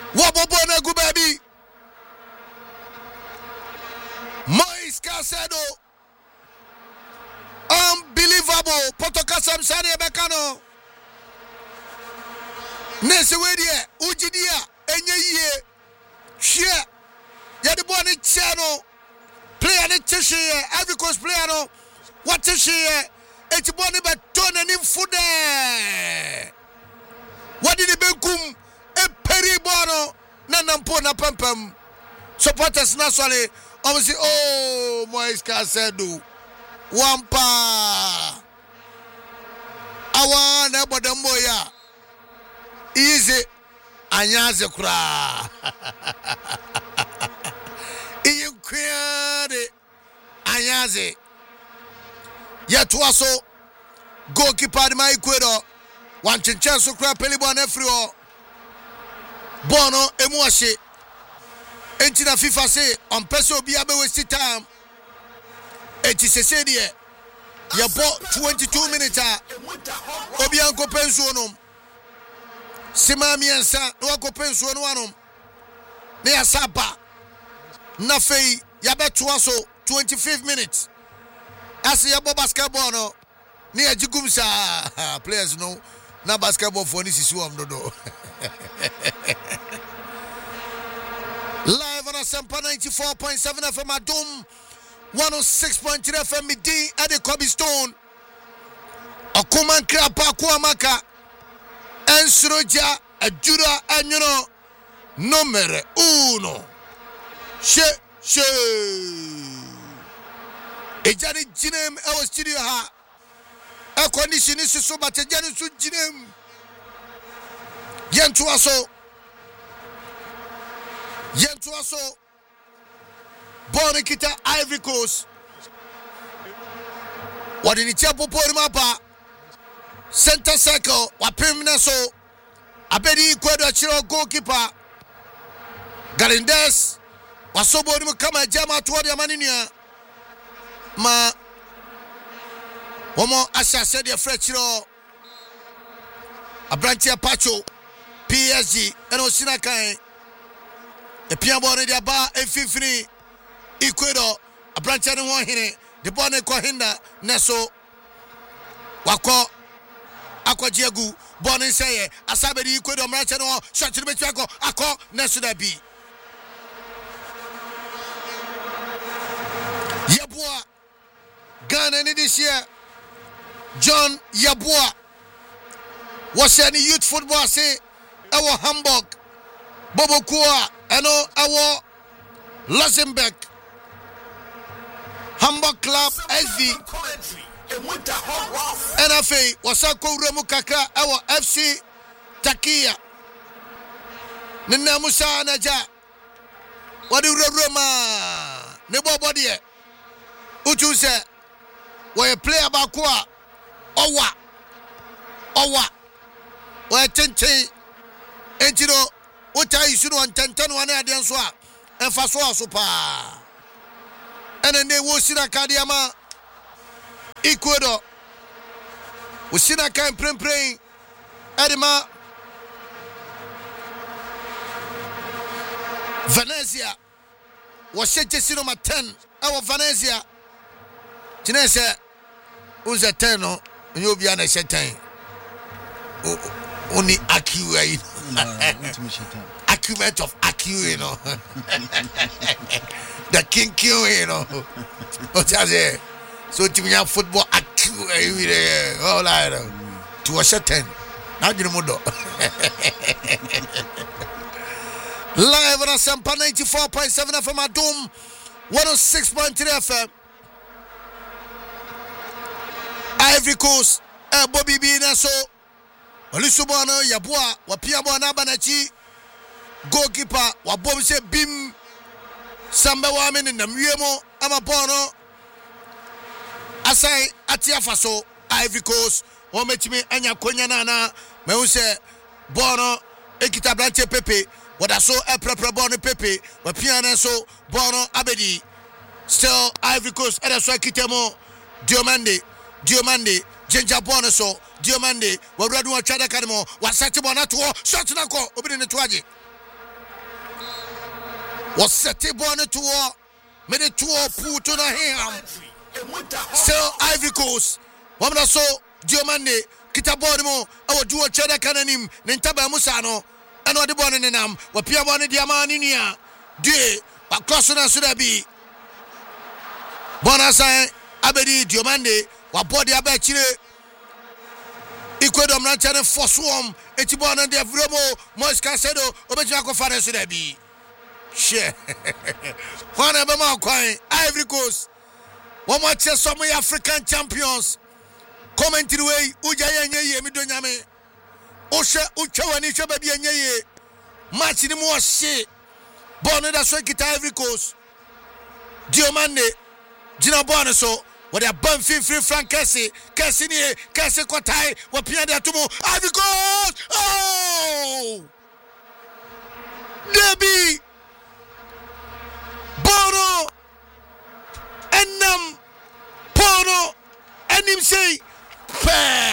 Wabobona gu baby. Moise Caicedo. Unbelievable. Potoka Samsani Bekano. Nese wedie ujidia enye ye. Share. Yadi boni chano. Player ni tishi Ivory Coast player no. What tishi eti boni betone ni fude. Wadi ni benkum e peri bono na nampo na pempem. Supporters nationally obviously oh Moise Caicedo. Wampa. Awa na bodamboya. Easy anyaze kura. Iyukwade anyaze. Yetwaso goalkeeper de my Ecuador. One chance kura pelibon efrio. Bono emuashe. Enti na FIFA say on person obi abe waste time. Enti sese de ya bo 22 minutes obi anko penso no. Sima miensa no ko penso no anom. Ne ya saba. Na fei ya beto so 25 minutes. As ya bo basketball no. Ne ya jigum sa players no na basketball for ni sisi am dodo. Live on Asempa 94.7 FM Adom 106.3 FM Midi at the Kobe Stone. Okuman Krapa Kuamaka Ensroja Ajura Anyuno Numero 1. She Ejani Jinem Ewa Studio Ha A condition is so much a Jani Su Jinem Yentuaso Bonikita Ivory Coast. What in the Chapo Mapa Center Circle, Wapimna so Abedi Ecuador Chiro goalkeeper Galindes Wasobo Kama Jama toward Yamania Ma Womo Asha said your Frechiro Abrantia Pacho PSG and Osinakai. The Piabo de Aba and Fifini Ecuador, a branch and one here, the Bonne Cohinda, Neso Wako Aqua Jagu, Bonne Saye, Asabedi Ecuador, Marchano, Shot to the Bechaco, Ako, Nesuda B. Yabua Ghana this year, John Yabua was any youth football say, our Hamburg, Bobo Kua. Eno awo Luxembourg Hamburg Club SV NFA wasako uremu kakra awo FC Takia Nina Musa Naja Wadi urema Nebo body Uchu se Wa player bakwa Owa Wa tente Entino Uta issue on 10 one adian so and faso so pa. And then they will see that Kadiama Ecuador. We see that kind praying Edema Venezia was set to see number 10. Our Venezia Tinese who's a 10 and you'll be on a set time. Only accurate. Accurate of accurate, you know. The king, you know. What's that? So, to me, football accurate. All right. To a certain. How do you know? Live on Asempa 94.7 FM Adom 106.3 FM. Ivory Coast. Bobby B. Naso. Olusubano Yabua Wapiabo Nabanachi goalkeeper Wabomse Bim Samba Wamen in the Muemo Amapono Asai Atia Faso Ivory Coast Ometimi Anya Konyanana Meuse Bono Ekita Blanche Pepe Wadaso Epre Bono Pepe Wapiana so Bono Abedi still Ivory Coast Edaswa Kitemo Diomande Jenja Bonaso, Diomande, Waradu Chada Cademo, was such a bonato, shot Nako, opening the Twaji. Was set a bonnet to war. Made it to war put on a ham. Still Ivory Coast. Wamna so Diomande. Kita Bonimo. Our duo Cheddar Cananim. Nintaba Musano. And what the Bonanam. What Pia Bonnet Diamaninia. De. But Crossona Sudabi. Bonasa Abedi Diomande. What body Abachile. Equadom Ranchana Foswam. Etibona de Vromo. Mois Casedo. Obejako Fara Sudabi. Share. One of them are quiet. Ivory Coast. One more chess some African champions. Comment to the way Ujaya Nye Midonyame. Osha Uchawanisha Baby Nye. Match in the more shit. Bonnet as well get Ivory Coast. Diomande. Gina Bonaso. What a bum free Frank Cassie. Cassinie. Cassie Quatai. What Piana Tumo. Ivory Coast. Oh! Debbie. Bono Enam Bono and him say